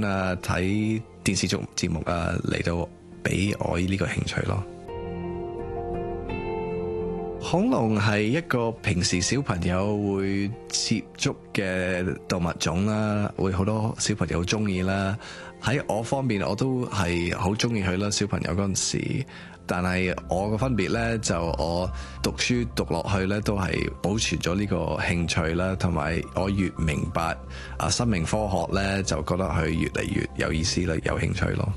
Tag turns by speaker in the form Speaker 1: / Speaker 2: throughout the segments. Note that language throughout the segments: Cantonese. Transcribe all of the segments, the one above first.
Speaker 1: 本啊、睇電視節目啊，嚟到俾我呢個興趣咯。恐龍係一個平時小朋友會接觸嘅動物種啦，會好多小朋友好中意啦。喺我方面，我都係好中意佢啦。小朋友嗰陣時，但係我個分別呢，就我讀書讀落去呢，都係保存咗呢個興趣啦，同埋我越明白生命科學呢，就覺得佢越嚟越有意思啦，有興趣咯。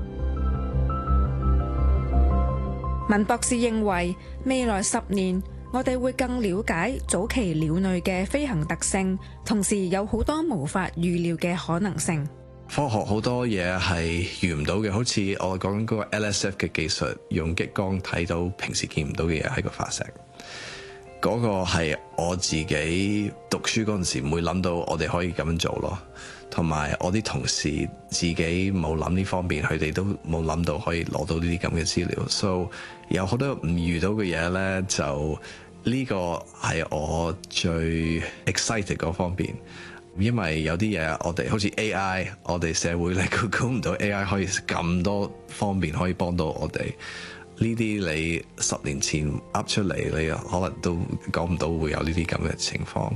Speaker 2: 文博士認為未來10年，我哋會更了解早期鳥類嘅飛行特性，同時有好多無法預料嘅可能性。
Speaker 1: 科學好多嘢係預唔到嘅，好似我講緊嗰個 LSF 嘅技術，用激光睇到平時見唔到嘅嘢喺個化石。嗰個係我自己讀書嗰陣時唔會諗到我哋可以咁樣做咯，同埋我啲同事自己冇諗呢方面，佢哋都冇諗到可以攞到呢啲咁嘅資料，所以有好多唔遇到嘅嘢呢，就呢個係我最 excited 嗰方面。因為有啲嘢我哋好似 AI， 我哋社會你估唔到 AI 可以咁多方面可以幫到我哋。呢啲你10年前噏出嚟，你可能都講唔到會有呢啲咁嘅情況。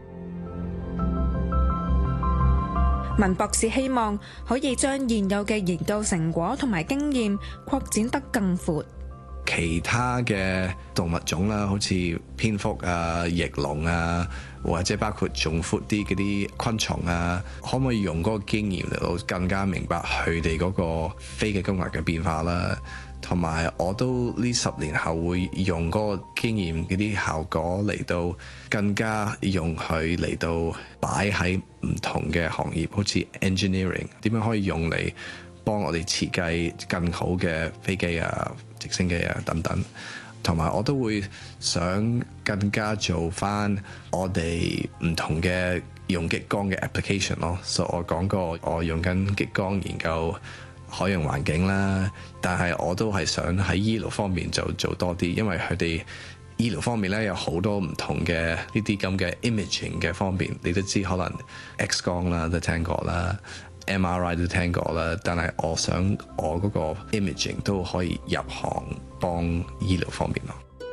Speaker 2: 文博士希望可以將現有嘅研究成果同埋經驗擴展得更闊。
Speaker 1: 其他嘅動物種啦，好似蝙蝠啊、翼龍啊，或者包括仲闊啲嗰啲昆蟲啊，可唔可以用嗰個經驗嚟到更加明白佢哋嗰個飛嘅功能嘅變化啦？同埋我都呢10年後會用嗰個經驗嗰啲效果嚟到更加用佢嚟到擺喺唔同嘅行業，好似 engineering 點樣可以用嚟幫我哋設計更好嘅飛機啊、直升機啊等等。同埋我都會想更加做翻我哋唔同嘅用激光嘅 application 咯。所以我講過我用緊激光研究海洋環境啦，但係我都係想喺醫療方面就做多啲，因為佢哋醫療方面咧有好多唔同嘅呢啲咁嘅 imaging 嘅方面，你都知可能 X 光啦都聽過啦，MRI 都聽過啦，但係我想我嗰個 imaging 都可以入行幫醫療方面咯。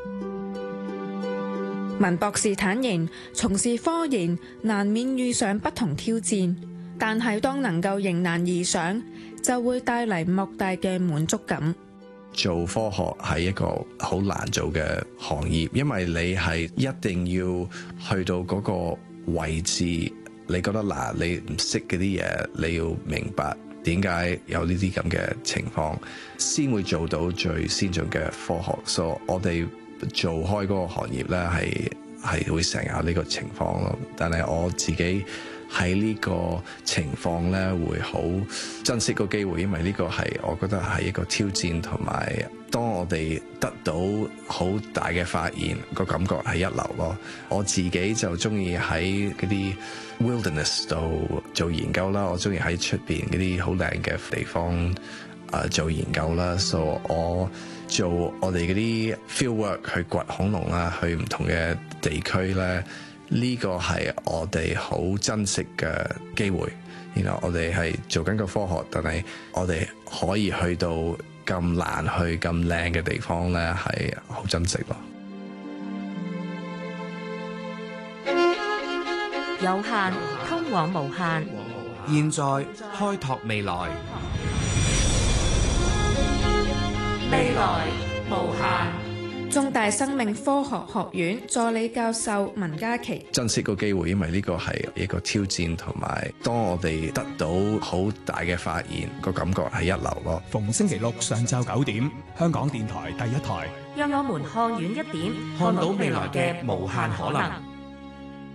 Speaker 2: 文博士坦言，從事科研難免遇上不同挑戰，但係當能夠迎難而上，就會帶嚟莫大嘅滿足感。
Speaker 1: 做科學係一個好難做嘅行業，因為你係一定要去到嗰個位置，你覺得嗱，你唔識嗰啲嘢，你要明白點解有呢啲咁嘅情況，先會做到最先進嘅科學。所以我哋做開嗰個行業呢，係會成日有呢個情況咯。但係我自己喺呢個情況呢，會好珍惜個機會，因為呢個係我覺得係一個挑戰，同埋當我哋得到好大嘅發現，個感覺係一流咯。我自己就中意喺嗰啲 wilderness 度做研究啦，我中意喺出邊嗰啲好靚嘅地方做研究啦，所以我做我哋嗰啲 field work 去掘恐龍啦，去唔同嘅地區咧。呢個係我哋好珍惜嘅機會，然後我哋係做緊個科學，但係我哋可以去到咁難去咁靚嘅地方咧，係好珍惜咯。
Speaker 3: 有限通往無限，
Speaker 4: 現在開拓未來，
Speaker 3: 未來無限。
Speaker 2: 中大生命科學學院助理教授文嘉琪：
Speaker 1: 珍惜個機會，因為呢個係一個挑戰，同埋當我哋得到好大嘅發現，個感覺係一流咯。
Speaker 5: 逢星期六上晝9點，香港電台第一台，
Speaker 3: 讓我們看遠一點，看到未來嘅無限可能。